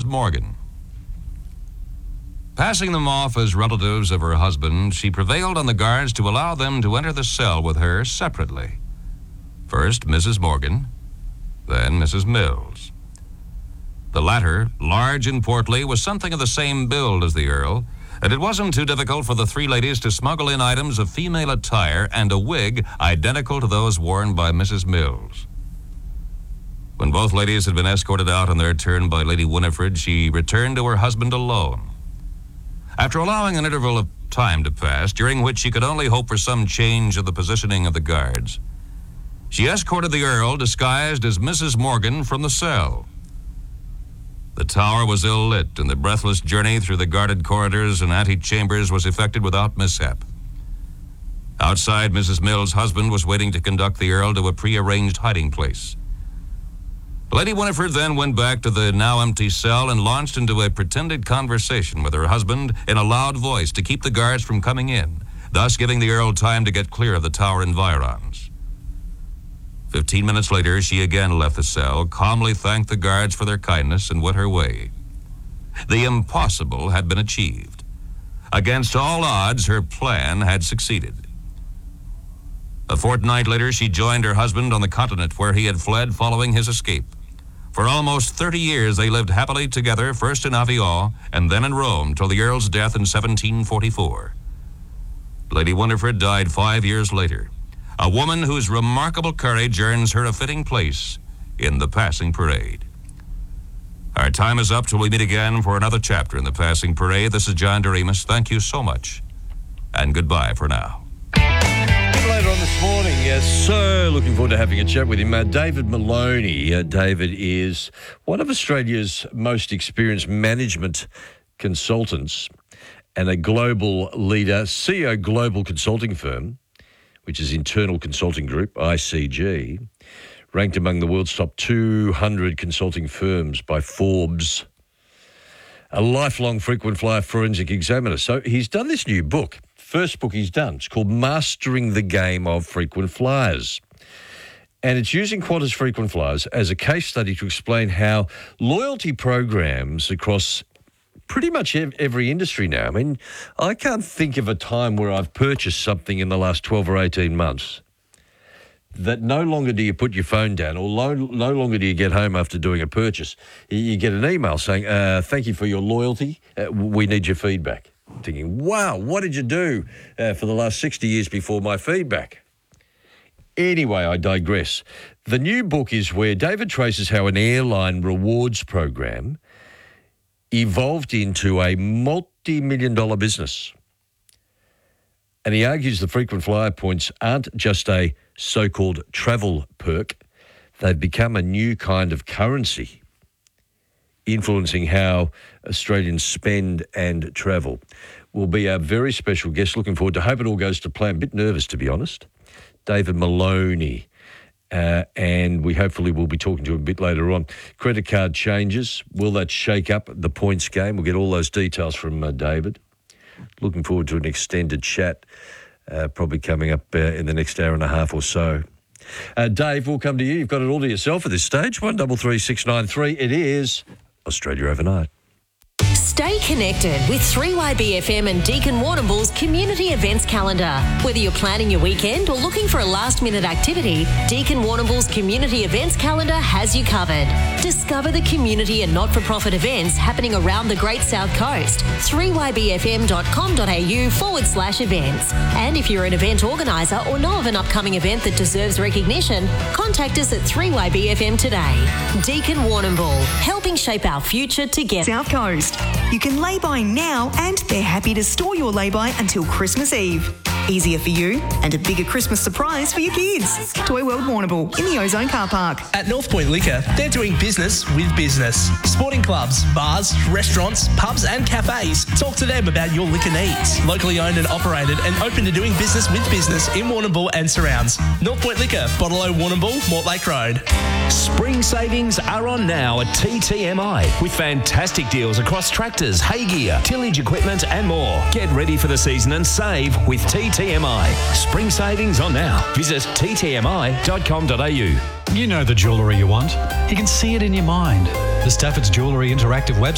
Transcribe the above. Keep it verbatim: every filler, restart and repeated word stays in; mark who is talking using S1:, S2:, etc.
S1: Morgan. Passing them off as relatives of her husband, she prevailed on the guards to allow them to enter the cell with her separately. First, Missus Morgan, then Missus Mills. The latter, large and portly, was something of the same build as the Earl, and it wasn't too difficult for the three ladies to smuggle in items of female attire and a wig identical to those worn by Missus Mills. When both ladies had been escorted out in their turn by Lady Winifred, she returned to her husband alone. After allowing an interval of time to pass, during which she could only hope for some change of the positioning of the guards, she escorted the Earl, disguised as Missus Morgan, from the cell. The tower was ill-lit, and the breathless journey through the guarded corridors and antechambers was effected without mishap. Outside, Missus Mills' husband was waiting to conduct the Earl to a pre-arranged hiding place. Lady Winifred then went back to the now empty cell and launched into a pretended conversation with her husband in a loud voice to keep the guards from coming in, thus giving the Earl time to get clear of the tower environs. Fifteen minutes later, she again left the cell, calmly thanked the guards for their kindness, and went her way. The impossible had been achieved. Against all odds, her plan had succeeded. A fortnight later, she joined her husband on the continent where he had fled following his escape. For almost thirty years, they lived happily together, first in Avignon and then in Rome, till the Earl's death in seventeen forty-four. Lady Winifred died five years later, a woman whose remarkable courage earns her a fitting place in the Passing Parade. Our time is up till we meet again for another chapter in the Passing Parade. This is John Doremus. Thank you so much, and goodbye for now.
S2: Later on this morning, uh, so looking forward to having a chat with him. Uh, David Maloney. Uh, David is one of Australia's most experienced management consultants and a global leader, C E O global consulting firm, which is Internal Consulting Group, I C G, ranked among the world's top two hundred consulting firms by Forbes, a lifelong frequent flyer forensic examiner. So he's done this new book. First book he's done. It's called Mastering the Game of Frequent Flyers. And it's using Qantas frequent flyers as a case study to explain how loyalty programs across pretty much every industry now. I mean, I can't think of a time where I've purchased something in the last twelve or eighteen months that no longer do you put your phone down, or lo- no longer do you get home after doing a purchase. You get an email saying, uh, thank you for your loyalty. Uh, we need your feedback. Thinking, wow, what did you do uh, for the last sixty years before my feedback? Anyway, I digress. The new book is where David traces how an airline rewards program evolved into a multi-million dollar business. And he argues the frequent flyer points aren't just a so-called travel perk. They've become a new kind of currency, influencing how Australians spend and travel. Will be a very special guest. Looking forward to. Hope it all goes to plan. A bit nervous, to be honest. David Maloney. Uh, and we hopefully will be talking to him a bit later on. Credit card changes. Will that shake up the points game? We'll get all those details from uh, David. Looking forward to an extended chat, uh, probably coming up uh, in the next hour and a half or so. Uh, Dave, we'll come to you. You've got it all to yourself at this stage. one double three six nine three. It is Australia Overnight.
S3: Stay connected with three Y B F M and Deakin Warrnambool's community events calendar. Whether you're planning your weekend or looking for a last-minute activity, Deakin Warrnambool's community events calendar has you covered. Discover the community and not-for-profit events happening around the Great South Coast. three y b f m dot com dot a u forward slash events. And if you're an event organiser or know of an upcoming event that deserves recognition, contact us at three Y B F M today. Deakin Warrnambool, helping shape our future together.
S4: South Coast. You can lay-by now and they're happy to store your lay-by until Christmas Eve. Easier for you and a bigger Christmas surprise for your kids. Toy World Warrnambool in the Ozone Car Park.
S5: At North Point Liquor, they're doing business with business. Sporting clubs, bars, restaurants, pubs and cafes. Talk to them about your liquor needs. Locally owned and operated and open to doing business with business in Warrnambool and surrounds. North Point Liquor, Bottle-O Warrnambool, Mortlake Road.
S6: Spring savings are on now at T T M I with fantastic deals across tractors, hay gear, tillage equipment and more. Get ready for the season and save with T T M I. Spring savings on now. Visit t t m i dot com dot a u.
S7: You know the jewellery you want. You can see it in your mind. The Stafford's Jewellery interactive website